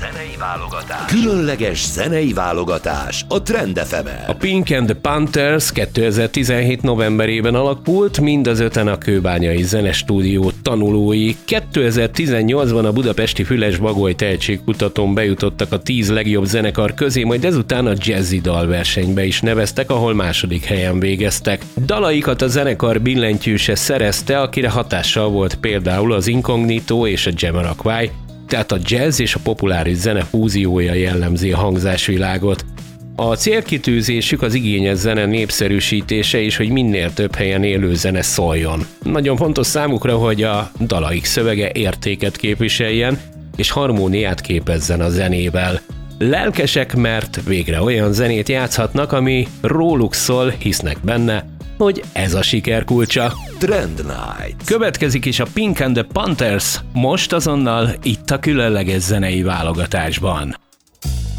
zenei válogatás. Különleges zenei válogatás a Trend FM-en. A Pink and the Panthers 2017 novemberében alakult, mind az öten a kőbányai zenestúdió tanulói. 2018-ban a budapesti Füles-Bagoly tehetségkutatón bejutottak a 10 legjobb zenekar közé, majd ezután a jazzy dalversenybe is neveztek, ahol második helyen végeztek. Dalaikat a zenekar billentyűse szerezte, akire hatással volt például az Incognito és a Jamiroquai, tehát a jazz és a populáris zene fúziója jellemzi a hangzásvilágot. A célkitűzésük az igényes zene népszerűsítése és hogy minél több helyen élő zene szóljon. Nagyon fontos számukra, hogy a dalaik szövege értéket képviseljen és harmóniát képezzen a zenével. Lelkesek, mert végre olyan zenét játszhatnak, ami róluk szól, hisznek benne, hogy ez a siker kulcsa. Trend Night. Következik is a Pink and the Panthers, most azonnal itt a különleges zenei válogatásban.